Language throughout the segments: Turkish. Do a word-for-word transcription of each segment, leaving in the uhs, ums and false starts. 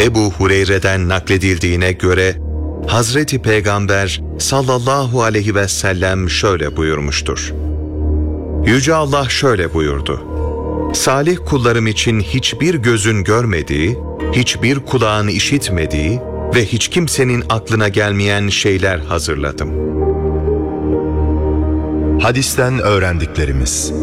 Ebu Hureyre'den nakledildiğine göre Hazreti Peygamber sallallahu aleyhi ve sellem şöyle buyurmuştur. Yüce Allah şöyle buyurdu: Salih kullarım için hiçbir gözün görmediği, hiçbir kulağın işitmediği ve hiç kimsenin aklına gelmeyen şeyler hazırladım. Hadisten öğrendiklerimiz: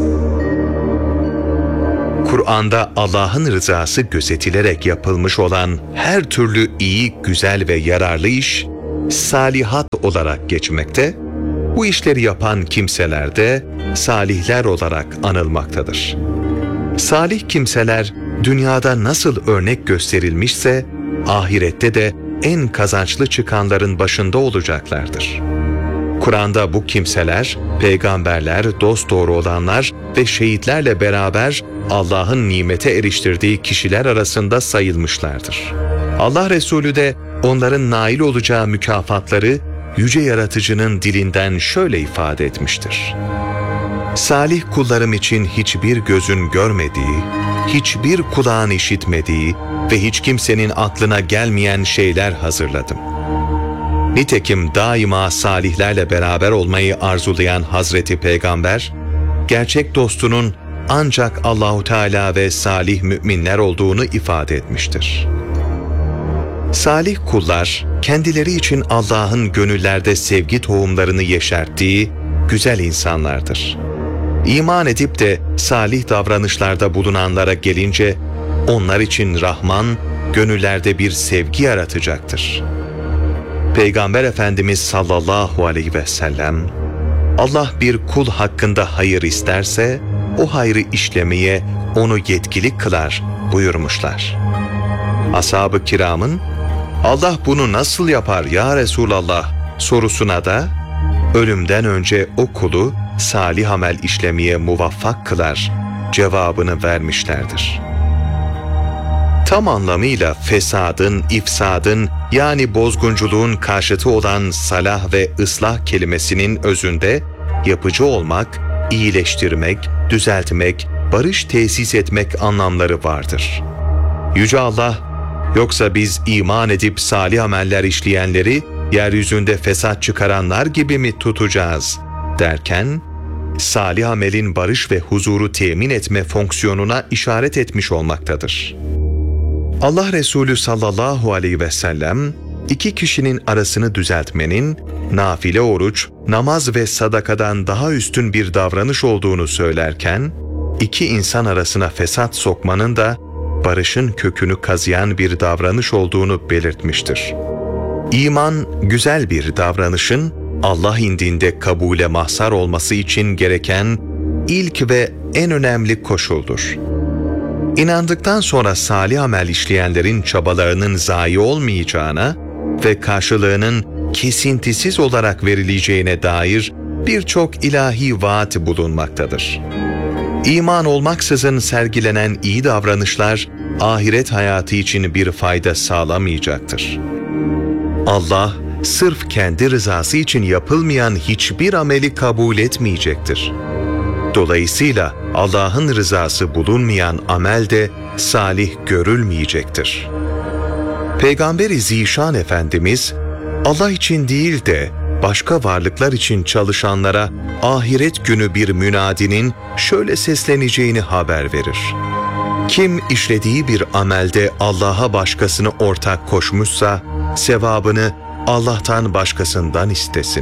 Kur'an'da Allah'ın rızası gözetilerek yapılmış olan her türlü iyi, güzel ve yararlı iş, salihat olarak geçmekte, bu işleri yapan kimseler de salihler olarak anılmaktadır. Salih kimseler dünyada nasıl örnek gösterilmişse, ahirette de en kazançlı çıkanların başında olacaklardır. Kur'an'da bu kimseler, peygamberler, dosdoğru olanlar ve şehitlerle beraber Allah'ın nimete eriştirdiği kişiler arasında sayılmışlardır. Allah Resulü de onların nail olacağı mükafatları Yüce Yaratıcı'nın dilinden şöyle ifade etmiştir. Salih kullarım için hiçbir gözün görmediği, hiçbir kulağın işitmediği ve hiç kimsenin aklına gelmeyen şeyler hazırladım. Nitekim daima salihlerle beraber olmayı arzulayan Hazreti Peygamber, gerçek dostunun ancak Allahu Teala ve salih müminler olduğunu ifade etmiştir. Salih kullar, kendileri için Allah'ın gönüllerde sevgi tohumlarını yeşerttiği güzel insanlardır. İman edip de salih davranışlarda bulunanlara gelince, onlar için Rahman, gönüllerde bir sevgi yaratacaktır. Peygamber Efendimiz sallallahu aleyhi ve sellem, Allah bir kul hakkında hayır isterse, o hayrı işlemeye onu yetkili kılar buyurmuşlar. Ashab-ı kiramın, Allah bunu nasıl yapar ya Resulallah sorusuna da, ölümden önce o kulu salih amel işlemeye muvaffak kılar cevabını vermişlerdir. Tam anlamıyla fesadın, ifsadın yani bozgunculuğun karşıtı olan salah ve ıslah kelimesinin özünde yapıcı olmak, iyileştirmek, düzeltmek, barış tesis etmek anlamları vardır. Yüce Allah, yoksa biz iman edip salih ameller işleyenleri yeryüzünde fesat çıkaranlar gibi mi tutacağız derken, salih amelin barış ve huzuru temin etme fonksiyonuna işaret etmiş olmaktadır. Allah Resulü sallallahu aleyhi ve sellem, iki kişinin arasını düzeltmenin, nafile oruç, namaz ve sadakadan daha üstün bir davranış olduğunu söylerken, iki insan arasına fesat sokmanın da barışın kökünü kazıyan bir davranış olduğunu belirtmiştir. İman, güzel bir davranışın Allah indinde kabule mahzar olması için gereken ilk ve en önemli koşuldur. İnandıktan sonra salih amel işleyenlerin çabalarının zayi olmayacağına ve karşılığının kesintisiz olarak verileceğine dair birçok ilahi vaat bulunmaktadır. İman olmaksızın sergilenen iyi davranışlar, ahiret hayatı için bir fayda sağlamayacaktır. Allah, sırf kendi rızası için yapılmayan hiçbir ameli kabul etmeyecektir. Dolayısıyla Allah'ın rızası bulunmayan amel de salih görülmeyecektir. Peygamber-i Zişan Efendimiz, Allah için değil de başka varlıklar için çalışanlara ahiret günü bir münadinin şöyle sesleneceğini haber verir. Kim işlediği bir amelde Allah'a başkasını ortak koşmuşsa, sevabını Allah'tan başkasından istesin.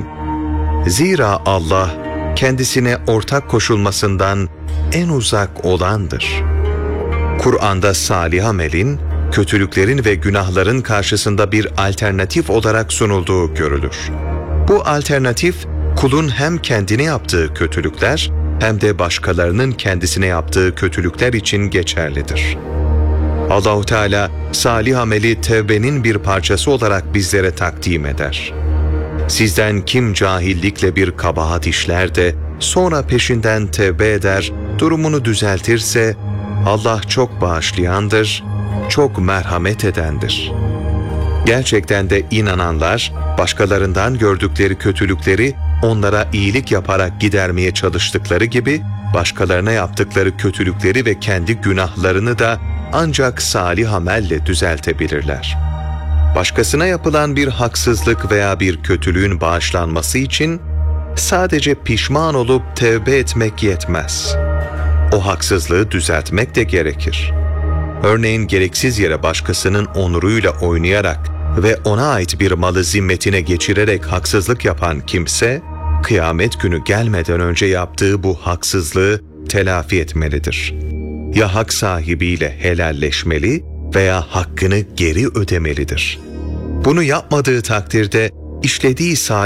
Zira Allah, kendisine ortak koşulmasından en uzak olandır. Kur'an'da salih amelin, kötülüklerin ve günahların karşısında bir alternatif olarak sunulduğu görülür. Bu alternatif, kulun hem kendine yaptığı kötülükler, hem de başkalarının kendisine yaptığı kötülükler için geçerlidir. Allah-u Teala, salih ameli tevbenin bir parçası olarak bizlere takdim eder. Sizden kim cahillikle bir kabahat işler de sonra peşinden tevbe eder, durumunu düzeltirse Allah çok bağışlayandır, çok merhamet edendir. Gerçekten de inananlar başkalarından gördükleri kötülükleri onlara iyilik yaparak gidermeye çalıştıkları gibi başkalarına yaptıkları kötülükleri ve kendi günahlarını da ancak salih amelle düzeltebilirler. Başkasına yapılan bir haksızlık veya bir kötülüğün bağışlanması için sadece pişman olup tevbe etmek yetmez. O haksızlığı düzeltmek de gerekir. Örneğin gereksiz yere başkasının onuruyla oynayarak ve ona ait bir malı zimmetine geçirerek haksızlık yapan kimse, kıyamet günü gelmeden önce yaptığı bu haksızlığı telafi etmelidir. Ya hak sahibiyle helalleşmeli veya hakkını geri ödemelidir. Bunu yapmadığı takdirde işlediği